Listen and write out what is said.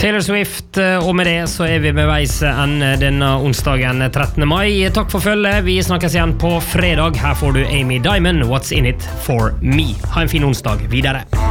Taylor Swift, og med det så vi ved veis ende denne onsdagen 13. mai. Takk for følget, vi snakkes igjen på fredag. Her får du Amy Diamond, What's in it for me. Ha en fin onsdag videre.